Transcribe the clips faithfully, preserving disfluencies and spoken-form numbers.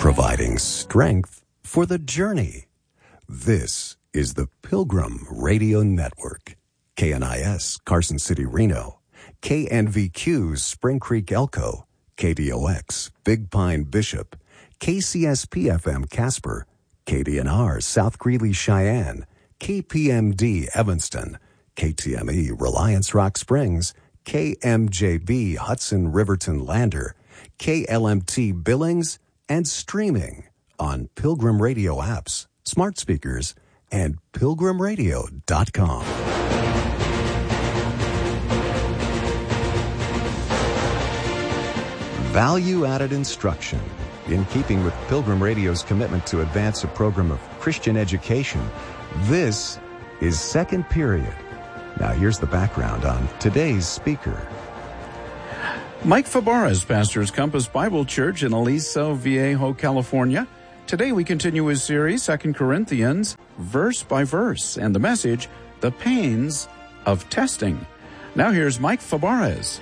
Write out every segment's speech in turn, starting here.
providing strength for the journey. This is the Pilgrim Radio Network. K N I S, Carson City, Reno. K N V Q, Spring Creek, Elko. K D O X, Big Pine, Bishop. K C S P F M, Casper. K D N R, South Greeley, Cheyenne. K P M D, Evanston. K T M E, Reliance Rock Springs. K M J B, Hudson, Riverton, Lander. K L M T, Billings, and streaming on Pilgrim Radio apps, smart speakers, and pilgrim radio dot com. Value-added instruction. In keeping with Pilgrim Radio's commitment to advance a program of Christian education, this is Second Period. Now here's the background on today's speaker. Mike Fabarez pastors Compass Bible Church in Aliso Viejo, California. Today we continue his series, Second Corinthians, verse by verse, and the message, The Pains of Testing. Now here's Mike Fabarez.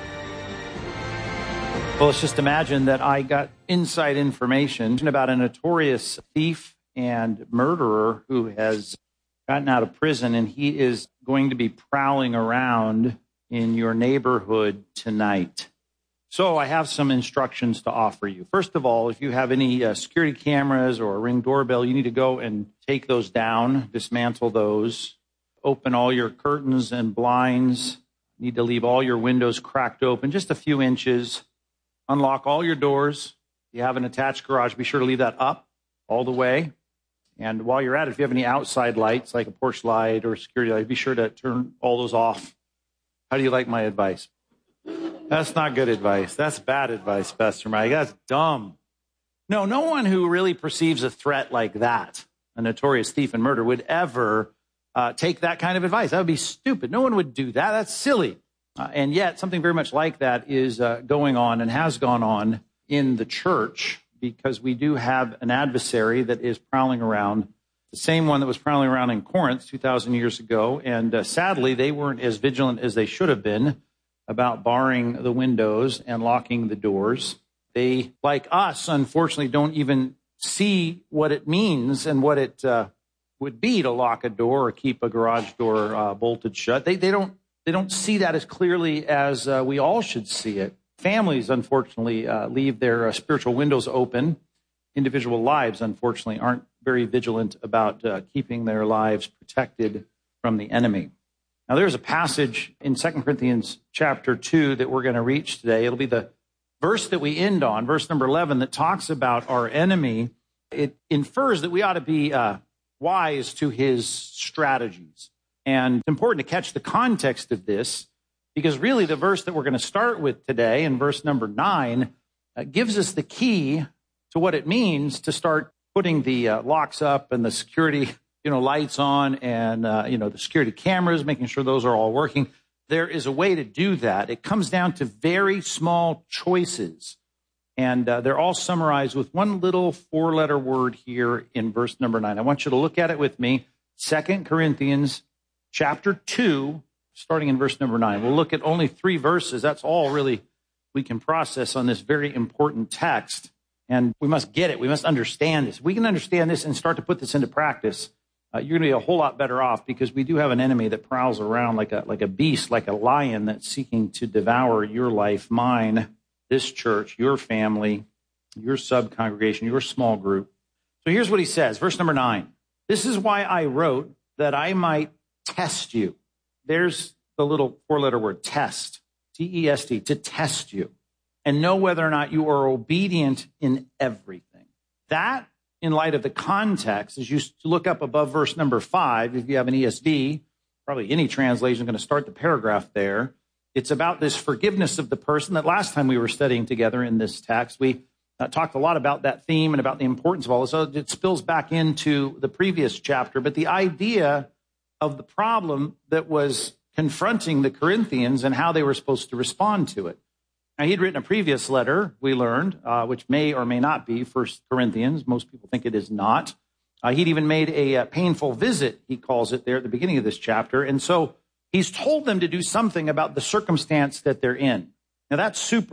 Well, let's just imagine that I got inside information about a notorious thief and murderer who has gotten out of prison, and he is going to be prowling around in your neighborhood tonight. So I have some instructions to offer you. First of all, if you have any uh, security cameras or a Ring doorbell, you need to go and take those down, dismantle those, open all your curtains and blinds, you need to leave all your windows cracked open, just a few inches, unlock all your doors. If you have an attached garage, be sure to leave that up all the way. And while you're at it, if you have any outside lights, like a porch light or a security light, be sure to turn all those off. How do you like my advice? That's not good advice. That's bad advice, Pastor Mike. That's dumb. No, no one who really perceives a threat like that, a notorious thief and murderer, would ever uh, take that kind of advice. That would be stupid. No one would do that. That's silly. Uh, and yet, something very much like that is uh, going on and has gone on in the church, because we do have an adversary that is prowling around, the same one that was prowling around in Corinth two thousand years ago. And uh, sadly, they weren't as vigilant as they should have been about barring the windows and locking the doors. They, like us, unfortunately, don't even see what it means and what it uh, would be to lock a door or keep a garage door uh, bolted shut. They, they don't they don't see that as clearly as uh, we all should see it. Families, unfortunately, uh, leave their uh, spiritual windows open. Individual lives, unfortunately, aren't very vigilant about uh, keeping their lives protected from the enemy. Now, there's a passage in Second Corinthians chapter two that we're going to reach today. It'll be the verse that we end on, verse number eleven, that talks about our enemy. It infers that we ought to be uh, wise to his strategies. And it's important to catch the context of this, because really the verse that we're going to start with today, in verse number nine, uh, gives us the key to what it means to start putting the uh, locks up and the security you know, lights on and, uh, you know, the security cameras, making sure those are all working. There is a way to do that. It comes down to very small choices. And uh, they're all summarized with one little four-letter word here in verse number nine. I want you to look at it with me. Second Corinthians chapter two, starting in verse number nine. We'll look at only three verses. That's all really we can process on this very important text. And we must get it. We must understand this. If we can understand this and start to put this into practice, Uh, you're going to be a whole lot better off, because we do have an enemy that prowls around like a like a beast, like a lion that's seeking to devour your life, mine, this church, your family, your sub-congregation, your small group. So here's what he says, verse number nine. This is why I wrote, that I might test you. There's the little four-letter word, test, T E S T, to test you, and know whether or not you are obedient in everything. That, in light of the context, as you look up above verse number five, if you have an E S V, probably any translation is going to start the paragraph there. It's about this forgiveness of the person that last time we were studying together in this text, we uh, talked a lot about that theme and about the importance of all this. So it spills back into the previous chapter. But the idea of the problem that was confronting the Corinthians and how they were supposed to respond to it. Now, he'd written a previous letter, we learned, uh, which may or may not be First Corinthians. Most people think it is not. Uh, he'd even made a, a painful visit, he calls it there at the beginning of this chapter. And so he's told them to do something about the circumstance that they're in. Now, that's super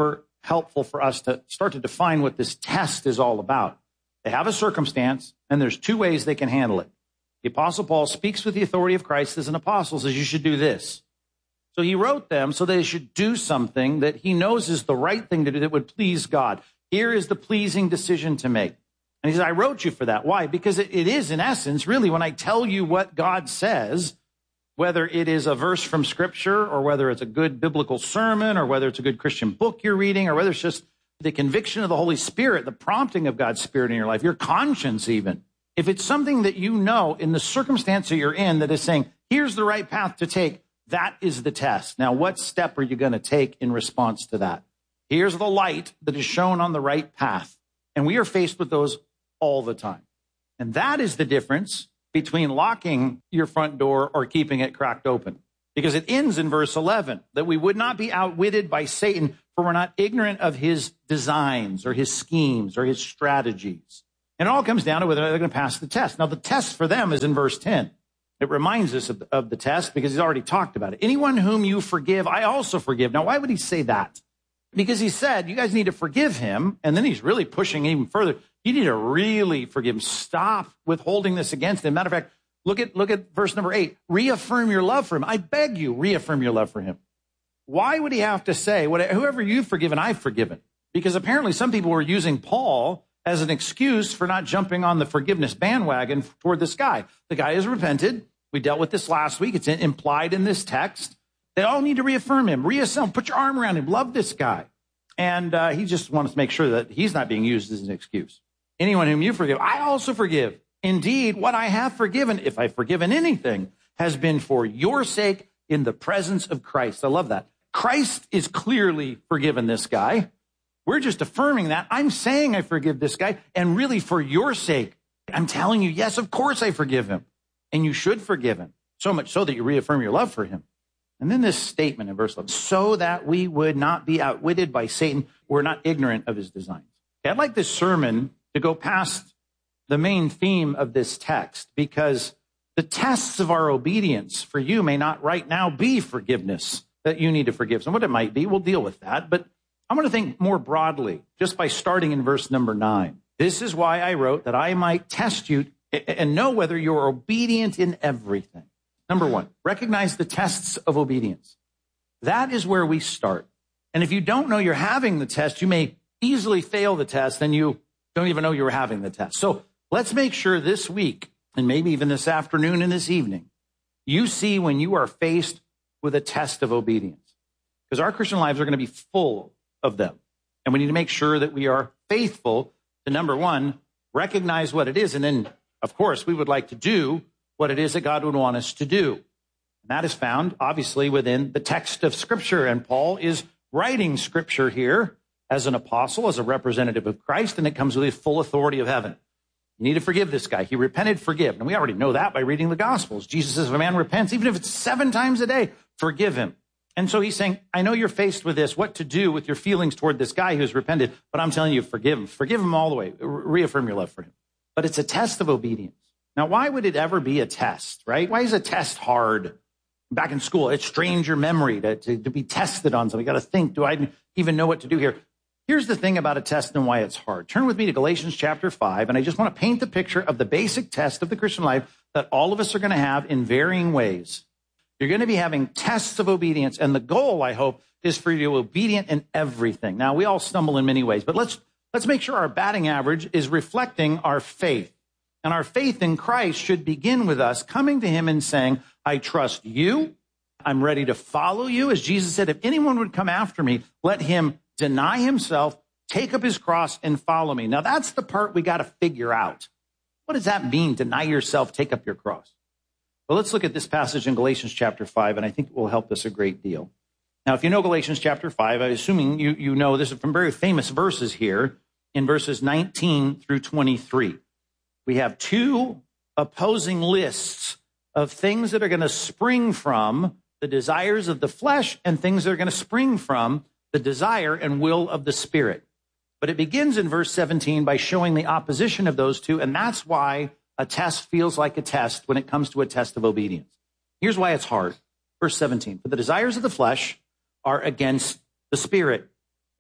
helpful for us to start to define what this test is all about. They have a circumstance, and there's two ways they can handle it. The Apostle Paul speaks with the authority of Christ as an apostle, says you should do this. So he wrote them so they should do something that he knows is the right thing to do that would please God. Here is the pleasing decision to make. And he says, I wrote you for that. Why? Because it, it is, in essence, really, when I tell you what God says, whether it is a verse from Scripture or whether it's a good biblical sermon or whether it's a good Christian book you're reading or whether it's just the conviction of the Holy Spirit, the prompting of God's Spirit in your life, your conscience even. If it's something that you know in the circumstance that you're in that is saying, here's the right path to take, that is the test. Now, what step are you going to take in response to that? Here's the light that is shown on the right path. And we are faced with those all the time. And that is the difference between locking your front door or keeping it cracked open. Because it ends in verse eleven, that we would not be outwitted by Satan, for we're not ignorant of his designs or his schemes or his strategies. And it all comes down to whether they're going to pass the test. Now, the test for them is in verse ten. It reminds us of, of the test because he's already talked about it. Anyone whom you forgive, I also forgive. Now, why would he say that? Because he said, you guys need to forgive him. And then he's really pushing even further. You need to really forgive him. Stop withholding this against him. Matter of fact, look at, look at verse number eight. Reaffirm your love for him. I beg you, reaffirm your love for him. Why would he have to say, whoever you've forgiven, I've forgiven? Because apparently some people were using Paul as an excuse for not jumping on the forgiveness bandwagon toward this guy. The guy has repented. We dealt with this last week. It's implied in this text. They all need to reaffirm him, reassemble, put your arm around him, love this guy. And uh, he just wants to make sure that he's not being used as an excuse. Anyone whom you forgive, I also forgive. Indeed, what I have forgiven, if I've forgiven anything, has been for your sake in the presence of Christ. I love that. Christ is clearly forgiven this guy. We're just affirming that. I'm saying I forgive this guy, and really for your sake, I'm telling you, yes, of course I forgive him. And you should forgive him, so much so that you reaffirm your love for him. And then this statement in verse eleven, so that we would not be outwitted by Satan, we're not ignorant of his designs. Okay, I'd like this sermon to go past the main theme of this text, because the tests of our obedience for you may not right now be forgiveness, that you need to forgive. So what it might be, we'll deal with that. But I want to think more broadly, just by starting in verse number nine. This is why I wrote that I might test you and know whether you're obedient in everything. Number one, recognize the tests of obedience. That is where we start. And if you don't know you're having the test, you may easily fail the test, and you don't even know you were having the test. So let's make sure this week, and maybe even this afternoon and this evening, you see when you are faced with a test of obedience. Because our Christian lives are going to be full of them. And we need to make sure that we are faithful to, number one, recognize what it is, and then of course, we would like to do what it is that God would want us to do. And that is found, obviously, within the text of Scripture. And Paul is writing Scripture here as an apostle, as a representative of Christ, and it comes with the full authority of heaven. You need to forgive this guy. He repented, forgive. And we already know that by reading the Gospels. Jesus says, if a man repents, even if it's seven times a day, forgive him. And so he's saying, I know you're faced with this, what to do with your feelings toward this guy who's repented, but I'm telling you, forgive him. Forgive him all the way. Reaffirm your love for him. But it's a test of obedience. Now, why would it ever be a test, right? Why is a test hard? Back in school, it strains your memory to, to, to be tested on something. You got to think, do I even know what to do here? Here's the thing about a test and why it's hard. Turn with me to Galatians chapter five, and I just want to paint the picture of the basic test of the Christian life that all of us are going to have in varying ways. You're going to be having tests of obedience, and the goal, I hope, is for you to be obedient in everything. Now, we all stumble in many ways, but let's Let's make sure our batting average is reflecting our faith. And our faith in Christ should begin with us coming to him and saying, I trust you. I'm ready to follow you. As Jesus said, if anyone would come after me, let him deny himself, take up his cross, and follow me. Now, that's the part we got to figure out. What does that mean, deny yourself, take up your cross? Well, let's look at this passage in Galatians chapter five, and I think it will help us a great deal. Now, if you know Galatians chapter five, I'm assuming you, you know this is from very famous verses here. In verses nineteen through twenty-three, we have two opposing lists of things that are going to spring from the desires of the flesh and things that are going to spring from the desire and will of the Spirit. But it begins in verse seventeen by showing the opposition of those two, and that's why a test feels like a test when it comes to a test of obedience. Here's why it's hard. Verse seventeen, for the desires of the flesh are against the Spirit,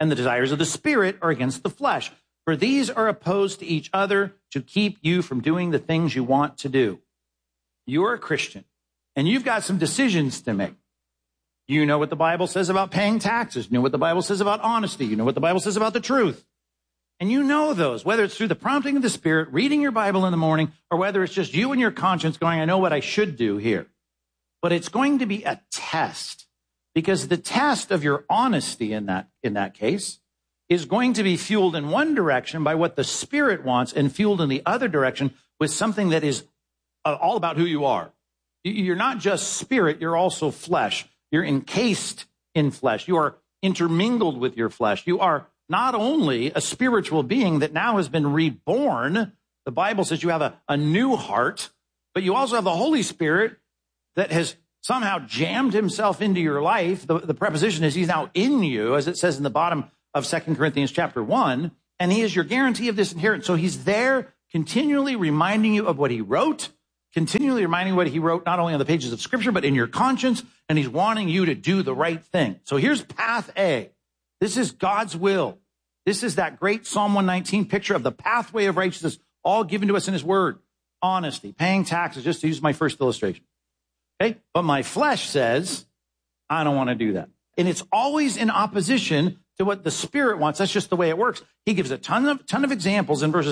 and the desires of the Spirit are against the flesh. For these are opposed to each other to keep you from doing the things you want to do. You're a Christian, and you've got some decisions to make. You know what the Bible says about paying taxes. You know what the Bible says about honesty. You know what the Bible says about the truth. And you know those, whether it's through the prompting of the Spirit, reading your Bible in the morning, or whether it's just you and your conscience going, I know what I should do here. But it's going to be a test, because the test of your honesty in that, in that case is going to be fueled in one direction by what the Spirit wants and fueled in the other direction with something that is all about who you are. You're not just spirit, you're also flesh. You're encased in flesh. You are intermingled with your flesh. You are not only a spiritual being that now has been reborn. The Bible says you have a, a new heart, but you also have the Holy Spirit that has somehow jammed himself into your life. The, the preposition is he's now in you, as it says in the bottom of Second Corinthians chapter one, and he is your guarantee of this inheritance. So he's there continually reminding you of what he wrote, continually reminding you what he wrote, not only on the pages of Scripture, but in your conscience, and he's wanting you to do the right thing. So here's path A. This is God's will. This is that great Psalm one nineteen picture of the pathway of righteousness, all given to us in his word. Honesty, paying taxes, just to use my first illustration. Okay? But my flesh says, I don't want to do that. And it's always in opposition to what the Spirit wants. That's just the way it works. He gives a ton of, ton of examples in verses